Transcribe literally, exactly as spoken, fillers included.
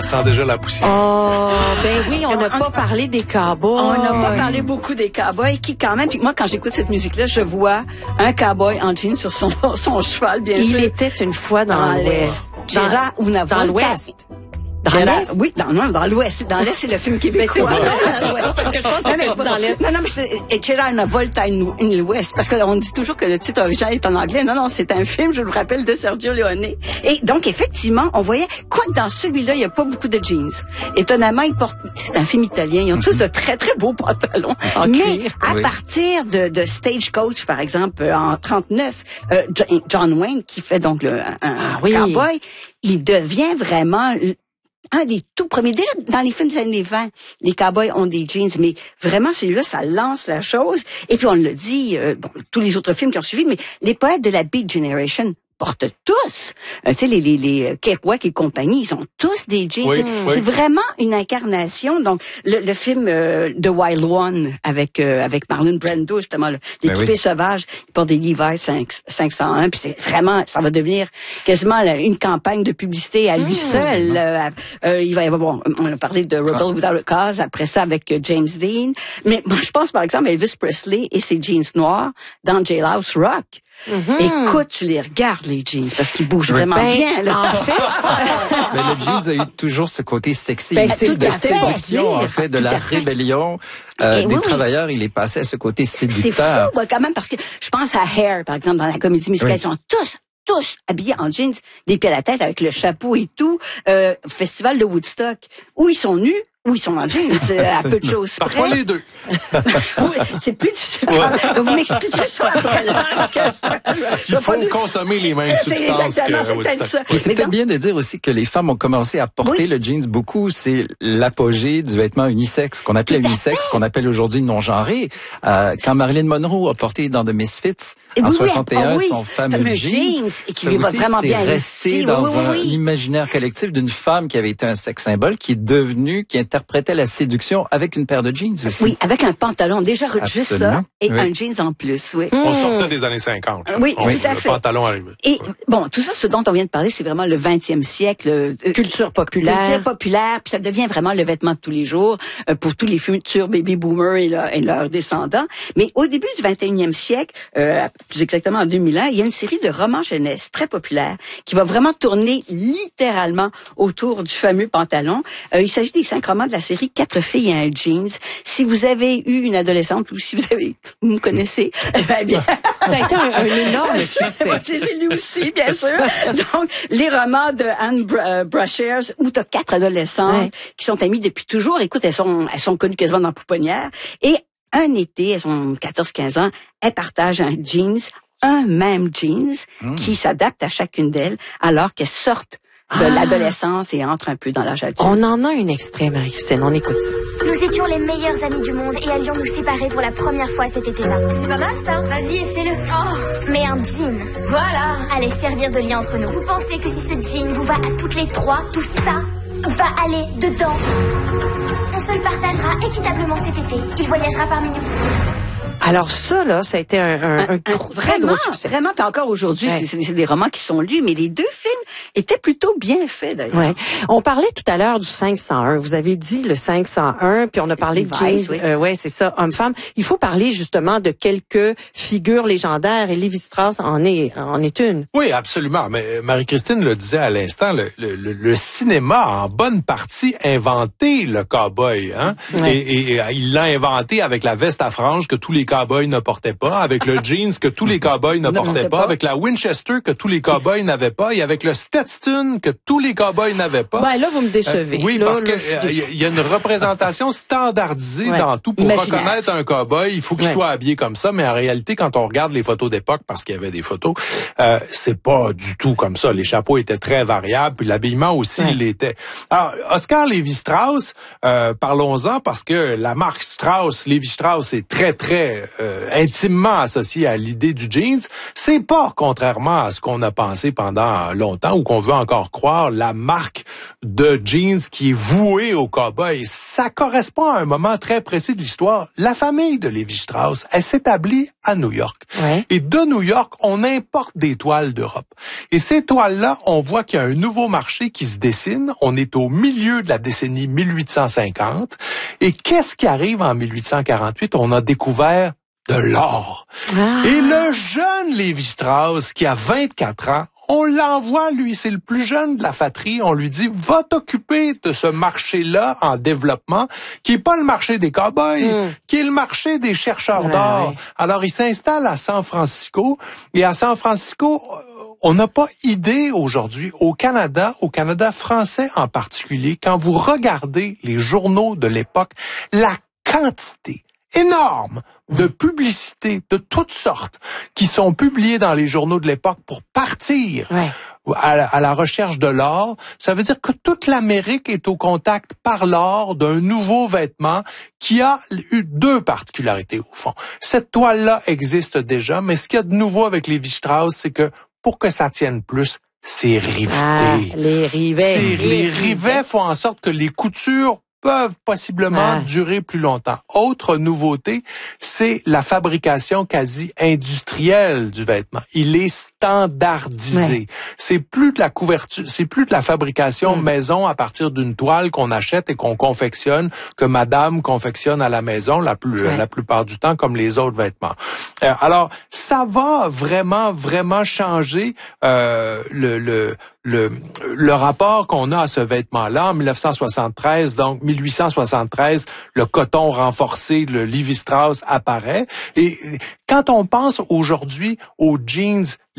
Ça sent déjà la poussière. Oh, ben oui, on n'a pas parlé des cowboys. On n'a pas parlé beaucoup des cowboys qui, quand même, puis moi, quand j'écoute cette musique-là, je vois un cowboy en jean sur son, son cheval, bien Il sûr. Il était une fois dans, dans l'Ouest. Gérard Unavolt. Dans l'Ouest. Dans l'Est? Oui, dans, non, dans l'Ouest. Dans l'Est, c'est le film québécois. Mais c'est ça, non, c'est parce que je pense que c'est dans l'Est. Non, non, mais Gérard Unavolt à l'Ouest. Parce qu'on dit toujours que le titre original est en anglais. Non, non, c'est un film, je vous rappelle, de Sergio Leone. Et donc, effectivement, on voyait, quoi que dans celui-là, il n'y a pas beaucoup de jeans. Étonnamment, ils portent, c'est un film italien, ils ont tous de très, très beaux pantalons. En mais cuir, à oui. partir de, de Stagecoach, par exemple, en trente-neuf, euh, John Wayne, qui fait donc le, un, un ah, oui. cowboy, il devient vraiment un des tout premiers. Déjà, dans les films des années vingt, les cowboys ont des jeans, mais vraiment, celui-là, ça lance la chose. Et puis, on le dit, euh, bon, tous les autres films qui ont suivi, mais les poètes de la Beat Generation portent tous. Euh, tu sais, les, les, les Kerouac et compagnie, ils ont tous des jeans. Oui, c'est oui. vraiment une incarnation. Donc, le, le film euh, The Wild One avec euh, avec Marlon Brando, justement, l'équipé ben oui. sauvage, il porte des Levi's cinq cent un, puis c'est vraiment, ça va devenir quasiment là, une campagne de publicité à lui mmh, seul. Euh, euh, il va y avoir, bon, on a parlé de Rebel ah. Without a Cause, après ça avec euh, James Dean. Mais moi, je pense par exemple à Elvis Presley et ses jeans noirs dans Jailhouse Rock. Mm-hmm. Écoute, tu les regardes, les jeans, parce qu'ils bougent vraiment ben, bien, là. En fait, mais le jeans a eu toujours ce côté sexy, ben, c'est de séduction, en fait, de la rébellion. Euh, des oui, travailleurs, oui. il est passé à ce côté séducteur. C'est fou, quand même, parce que je pense à Hair, par exemple, dans la comédie musicale, oui. ils sont tous tous habillés en jeans, des pieds à la tête, avec le chapeau et tout, euh, festival de Woodstock, où ils sont nus, où ils sont en jeans, à peu de choses près. Parfois les deux. Oui, c'est plus difficile. Ouais. Vous m'expliquez ça après. Il faut pas... consommer les mêmes substances que Woodstock. Ça. Et c'est peut-être donc... bien de dire aussi que les femmes ont commencé à porter oui. le jeans beaucoup. C'est l'apogée du vêtement unisexe, qu'on appelait unisexe, qu'on appelle aujourd'hui non-genré. Euh, quand Marilyn Monroe a porté dans The Misfits, en oui, soixante et un, oh oui, son fameux jeans, jeans et qui lui va vraiment bien resté ici. dans oui, oui, un oui. imaginaire collectif d'une femme qui avait été un sex symbole, qui est devenue, qui interprétait la séduction avec une paire de jeans aussi. Oui, avec un pantalon, déjà juste ça, et oui. un jeans en plus, oui. On sortait des années cinquante. Là. Oui, on, tout à fait. Le pantalon arrivé. Et bon, tout ça, ce dont on vient de parler, c'est vraiment le vingtième siècle. Euh, culture populaire. Culture populaire, puis ça devient vraiment le vêtement de tous les jours euh, pour tous les futurs baby boomers et, leur, et leurs descendants. Mais au début du vingt et unième siècle, euh, plus exactement en deux mille un, il y a une série de romans jeunesse très populaires qui va vraiment tourner littéralement autour du fameux pantalon. Euh, il s'agit des cinq romans de la série Quatre filles et un jeans. Si vous avez eu une adolescente ou si vous avez, vous me connaissez, ben bien. Ça a été un, un énorme succès. Je les ai lus aussi, bien sûr. Donc, les romans de Anne Brashares, où t'as quatre adolescentes ouais. qui sont amies depuis toujours. Écoute, elles sont, elles sont connues quasiment dans la pouponnière. Et un été, elles ont quatorze quinze ans, elles partagent un jeans, un même jeans, mmh. qui s'adapte à chacune d'elles, alors qu'elles sortent de ah. l'adolescence et entre un peu dans l'âge adulte. On en a un extrait, Marie-Christine, on écoute ça. Nous étions les meilleurs amis du monde et allions nous séparer pour la première fois cet été-là. C'est pas mal ça, vas-y, essaie-le. Oh. Mais un jean, voilà, allait servir de lien entre nous. Vous pensez que si ce jean vous va à toutes les trois, tout ça va aller dedans? On se le partagera équitablement cet été. Il voyagera parmi nous. Alors ça, là, ça a été un, un, un, un gros, très vraiment, gros succès. Vraiment, puis encore aujourd'hui, ouais. c'est, c'est des romans qui sont lus, mais les deux films étaient plutôt bien faits, d'ailleurs. Ouais. On parlait tout à l'heure du cinq cent un. Vous avez dit le cinq cent un, puis on a parlé de jeans. Oui. Euh, ouais, c'est ça, homme-femme. Il faut parler justement de quelques figures légendaires, et Lévi Strauss en est, en est une. Oui, absolument. Mais Marie-Christine le disait à l'instant, le, le, le cinéma a en bonne partie inventé le cow-boy. Hein? Ouais. Et, et, et il l'a inventé avec la veste à franges que tous les cowboys ne portaient pas, avec le jeans que tous les cowboys ne portaient pas, pas, avec la Winchester que tous les cowboys n'avaient pas, et avec le Stetson que tous les cowboys n'avaient pas. Ben là, vous me décevez. Euh, oui, là, parce là, que il euh, y a une représentation standardisée ouais. dans tout. Pour Imaginaire. reconnaître un cowboy, il faut qu'il ouais. soit habillé comme ça, mais en réalité, quand on regarde les photos d'époque, parce qu'il y avait des photos, euh, c'est pas du tout comme ça. Les chapeaux étaient très variables, puis l'habillement aussi ouais. l'était. Alors, Oscar Lévi-Strauss, euh, parlons-en, parce que la marque Strauss, Lévi-Strauss est très, très euh, intimement associé à l'idée du jeans. C'est pas, contrairement à ce qu'on a pensé pendant longtemps ou qu'on veut encore croire, la marque de jeans qui est voué au cow-boy. Ça correspond à un moment très précis de l'histoire. La famille de Lévi-Strauss, elle s'établit à New York. Ouais. Et de New York, on importe des toiles d'Europe. Et ces toiles-là, on voit qu'il y a un nouveau marché qui se dessine. On est au milieu de la décennie mille huit cent cinquante. Et qu'est-ce qui arrive en mille huit cent quarante-huit? On a découvert de l'or. Ah. Et le jeune Lévi-Strauss, qui a vingt-quatre ans, on l'envoie, lui, c'est le plus jeune de la fratrie, on lui dit, va t'occuper de ce marché-là en développement, qui est pas le marché des cow-boys, mm. qui est le marché des chercheurs ouais, d'or. Ouais. Alors, il s'installe à San Francisco, et à San Francisco, on n'a pas idée aujourd'hui, au Canada, au Canada français en particulier, quand vous regardez les journaux de l'époque, la quantité énorme de publicités de toutes sortes qui sont publiées dans les journaux de l'époque pour partir ouais. à, la, à la recherche de l'or. Ça veut dire que toute l'Amérique est au contact par l'or d'un nouveau vêtement qui a eu deux particularités au fond. Cette toile-là existe déjà, mais ce qu'il y a de nouveau avec Lévi-Strauss, c'est que pour que ça tienne plus, c'est riveté. Ah, les rivets. C'est, les rivets font en sorte que les coutures peuvent possiblement ah. durer plus longtemps. Autre nouveauté, c'est la fabrication quasi industrielle du vêtement. Il est standardisé. Ouais. C'est plus de la couverture, c'est plus de la fabrication mmh. maison à partir d'une toile qu'on achète et qu'on confectionne, que madame confectionne à la maison la plus ouais. la plupart du temps comme les autres vêtements. Euh, alors, ça va vraiment vraiment changer euh, le le Le, le rapport qu'on a à ce vêtement-là en mille neuf cent soixante-treize, donc mille huit cent soixante-treize, le coton renforcé, le Lévi-Strauss apparaît. Et quand on pense aujourd'hui aux jeans